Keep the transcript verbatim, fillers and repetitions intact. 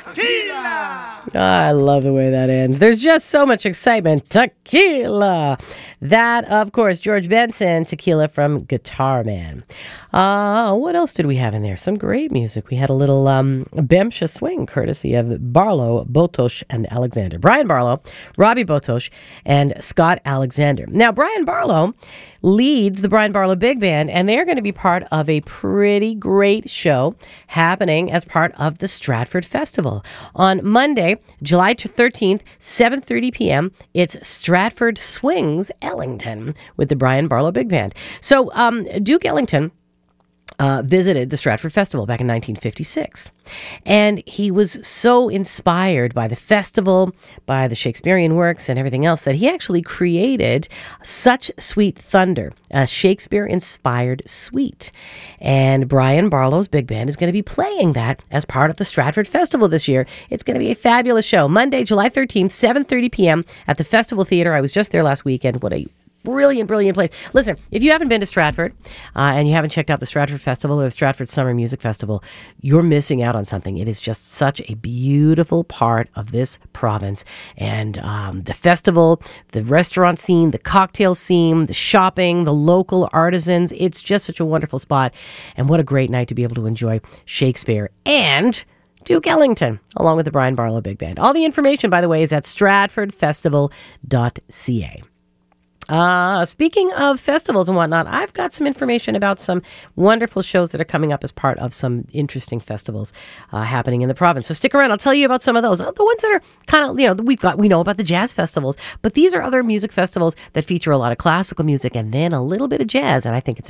Tequila! I love the way that ends. There's just so much excitement. Tequila. That, of course, George Benson, Tequila from Guitar Man. Uh, what else did we have in there? Some great music. We had a little um, Bemsha swing, courtesy of Barlow, Botosh, and Alexander. Brian Barlow, Robbie Botosh, and Scott Alexander. Now, Brian Barlow leads the Brian Barlow Big Band, and they're going to be part of a pretty great show happening as part of the Stratford Festival. On Monday, July thirteenth, seven thirty p.m., it's Stratford Swings Ellington with the Brian Barlow Big Band. So um, Duke Ellington Uh, visited the Stratford Festival back in nineteen fifty-six. And he was so inspired by the festival, by the Shakespearean works and everything else, that he actually created Such Sweet Thunder, a Shakespeare-inspired suite. And Brian Barlow's Big Band is going to be playing that as part of the Stratford Festival this year. It's going to be a fabulous show. Monday, July thirteenth, seven thirty p.m. at the Festival Theater. I was just there last weekend. What a Brilliant, brilliant place. Listen, if you haven't been to Stratford uh, and you haven't checked out the Stratford Festival or the Stratford Summer Music Festival, you're missing out on something. It is just such a beautiful part of this province. And um, the festival, the restaurant scene, the cocktail scene, the shopping, the local artisans, it's just such a wonderful spot. And what a great night to be able to enjoy Shakespeare and Duke Ellington, along with the Brian Barlow Big Band. All the information, by the way, is at stratford festival dot c a. Uh, speaking of festivals and whatnot, I've got some information about some wonderful shows that are coming up as part of some interesting festivals uh, happening in the province. So stick around. I'll tell you about some of those. The ones that are kind of, you know, we've got, we know about the jazz festivals, but these are other music festivals that feature a lot of classical music and then a little bit of jazz. And I think it's